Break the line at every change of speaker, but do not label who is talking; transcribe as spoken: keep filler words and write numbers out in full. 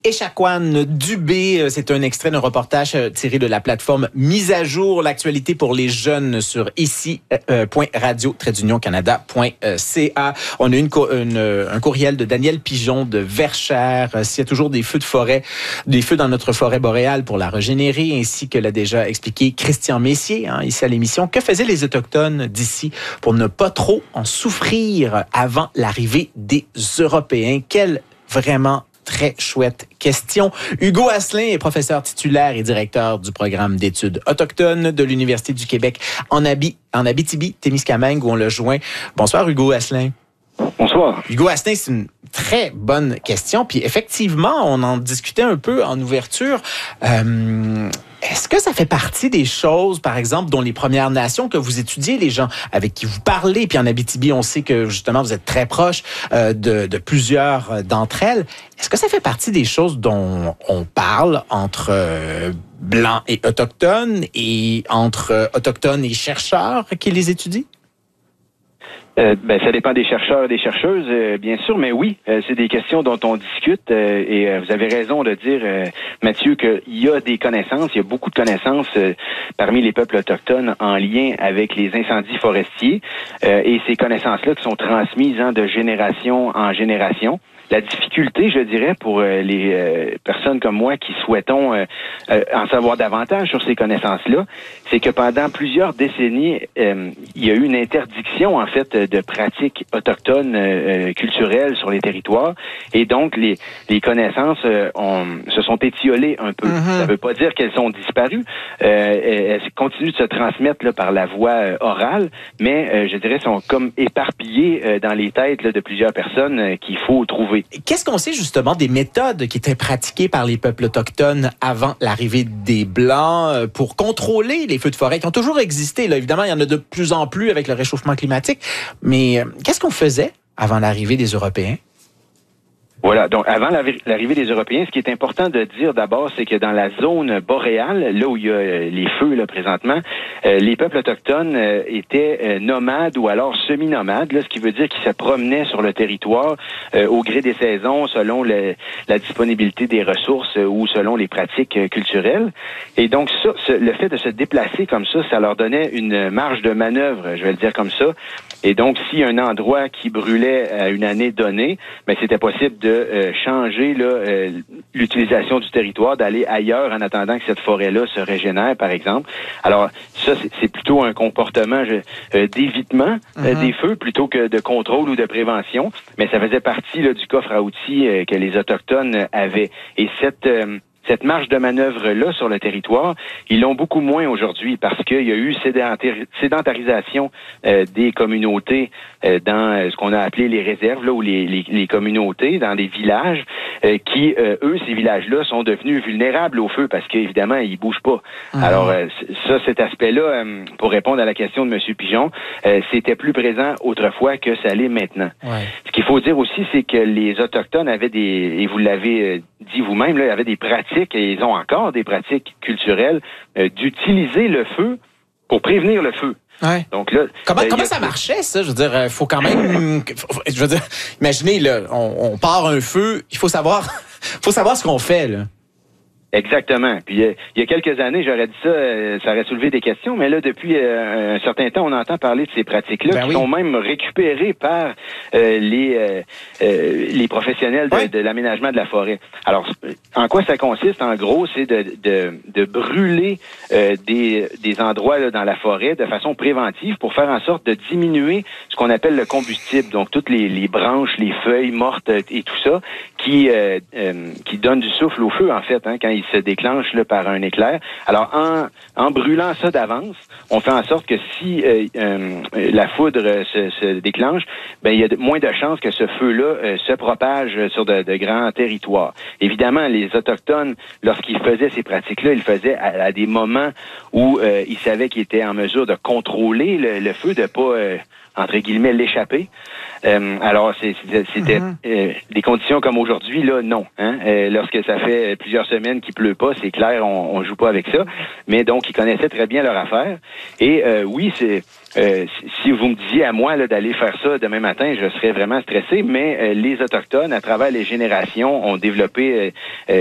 Echaquan Dubé, c'est un extrait d'un reportage tiré de la plateforme Mise à jour, l'actualité pour les jeunes sur ici point radio tiret canada point c a. On a une, une, un courriel de Daniel Pigeon de Verchères. S'il y a toujours des feux de forêt, des feux dans notre forêt boréale pour la régénérer, ainsi que l'a déjà expliqué Christian Messier, hein, ici à l'émission. Que faisaient les Autochtones d'ici pour ne pas trop en souffrir avant l'arrivée des Européens? Quel vraiment très chouette question. Hugo Asselin est professeur titulaire et directeur du programme d'études autochtones de l'Université du Québec en, Abi, en Abitibi-Témiscamingue, où on le joint. Bonsoir, Hugo Asselin.
Bonsoir.
Hugo Asselin, c'est une très bonne question. Puis effectivement, on en discutait un peu en ouverture. Euh, est-ce que ça fait partie des choses, par exemple, dont les Premières Nations que vous étudiez, les gens avec qui vous parlez, puis en Abitibi, on sait que justement, vous êtes très proche euh, de, de plusieurs d'entre elles. Est-ce que ça fait partie des choses dont on parle entre euh, Blancs et Autochtones et entre euh, Autochtones et chercheurs qui les étudient?
Euh, ben, ça dépend des chercheurs et des chercheuses, euh, bien sûr, mais oui, euh, c'est des questions dont on discute euh, et euh, vous avez raison de dire, euh, Mathieu, qu'il y a des connaissances, il y a beaucoup de connaissances euh, parmi les peuples autochtones en lien avec les incendies forestiers euh, et ces connaissances-là qui sont transmises hein, de génération en génération. La difficulté, je dirais, pour euh, les euh, personnes comme moi qui souhaitons euh, euh, en savoir davantage sur ces connaissances-là, c'est que pendant plusieurs décennies, euh, il y a eu une interdiction, en fait, de pratiques autochtones euh, culturelles sur les territoires. Et donc, les, les connaissances euh, ont, se sont étiolées un peu. Mm-hmm. Ça ne veut pas dire qu'elles ont disparu. Euh, elles continuent de se transmettre là, par la voie euh, orale, mais euh, je dirais sont comme éparpillées euh, dans les têtes là, de plusieurs personnes euh, qu'il faut trouver.
Qu'est-ce qu'on sait justement des méthodes qui étaient pratiquées par les peuples autochtones avant l'arrivée des Blancs pour contrôler les feux de forêt qui ont toujours existé? Là, évidemment, il y en a de plus en plus avec le réchauffement climatique, mais qu'est-ce qu'on faisait avant l'arrivée des Européens?
Voilà, donc avant l'arrivée des Européens, ce qui est important de dire d'abord, c'est que dans la zone boréale, là où il y a les feux là, présentement, euh, les peuples autochtones euh, étaient euh, nomades ou alors semi-nomades, là, ce qui veut dire qu'ils se promenaient sur le territoire euh, au gré des saisons, selon le, la disponibilité des ressources euh, ou selon les pratiques euh, culturelles. Et donc, ça, ce, le fait de se déplacer comme ça, ça leur donnait une marge de manœuvre, je vais le dire comme ça. Et donc, s'il y a un endroit qui brûlait à une année donnée, ben c'était possible de euh, changer là, euh, l'utilisation du territoire, d'aller ailleurs en attendant que cette forêt-là se régénère, par exemple. Alors, ça, c'est, c'est plutôt un comportement je, euh, d'évitement euh, mm-hmm. des feux plutôt que de contrôle ou de prévention. Mais ça faisait partie là, du coffre à outils euh, que les Autochtones avaient. Et cette... Euh, Cette marge de manœuvre-là sur le territoire, ils l'ont beaucoup moins aujourd'hui parce qu'il y a eu sédentarisation euh, des communautés euh, dans ce qu'on a appelé les réserves, là, ou les, les, les communautés, dans des villages euh, qui, euh, eux, ces villages-là, sont devenus vulnérables au feu parce qu'évidemment, ils bougent pas. Mmh. Alors, euh, ça, cet aspect-là, euh, pour répondre à la question de M. Pigeon, euh, c'était plus présent autrefois que ça l'est maintenant. Ouais. Ce qu'il faut dire aussi, c'est que les Autochtones avaient des, et vous l'avez dit vous-même, là, avaient des pratiques et ils ont encore des pratiques culturelles euh, d'utiliser le feu pour prévenir le feu.
Ouais. Donc là, comment, euh, comment ça marchait, ça? Je veux dire, il faut quand même... je veux dire, imaginez, là, on, on part un feu, il faut savoir, faut savoir ce qu'on fait, là.
Exactement. Puis euh, il y a quelques années, j'aurais dit ça, euh, ça aurait soulevé des questions, mais là, depuis euh, un certain temps, on entend parler de ces pratiques-là ben qui oui. sont même récupérées par euh, les euh, euh, les professionnels de, ouais. de l'aménagement de la forêt. Alors, en quoi ça consiste? En gros, c'est de de, de brûler euh, des des endroits là, dans la forêt de façon préventive pour faire en sorte de diminuer ce qu'on appelle le combustible. Donc, toutes les, les branches, les feuilles mortes et tout ça qui euh, euh, qui donnent du souffle au feu, en fait, hein, quand il se déclenche là, par un éclair. Alors, en, en brûlant ça d'avance, on fait en sorte que si euh, euh, la foudre euh, se, se déclenche, ben il y a de, moins de chances que ce feu-là euh, se propage sur de, de grands territoires. Évidemment, les Autochtones, lorsqu'ils faisaient ces pratiques-là, ils le faisaient à, à des moments où euh, ils savaient qu'ils étaient en mesure de contrôler le, le feu, de pas euh, entre guillemets, l'échapper. Euh, alors, c'est, c'était mm-hmm. euh, des conditions comme aujourd'hui, là, non. Hein? Euh, lorsque ça fait plusieurs semaines qu'il pleut pas, c'est clair, on, on joue pas avec ça. Mais donc, ils connaissaient très bien leur affaire. Et euh, oui, c'est euh, si vous me disiez à moi là, d'aller faire ça demain matin, je serais vraiment stressé. Mais euh, les Autochtones, à travers les générations, ont développé euh,